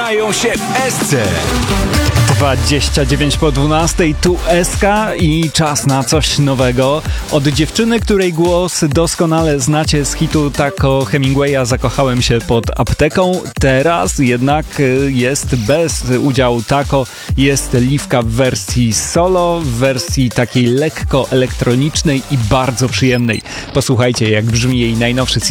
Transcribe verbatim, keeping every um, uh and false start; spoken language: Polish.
zaczynają się w Esce. dwadzieścia dziewięć po dwunastej, tu Eska i czas na coś nowego. Od dziewczyny, której głos doskonale znacie z hitu Taco Hemingwaya Zakochałem się pod apteką. Teraz jednak jest bez udziału Taco, jest Liwka w wersji solo, w wersji takiej lekko elektronicznej i bardzo przyjemnej. Posłuchajcie, jak brzmi jej najnowszy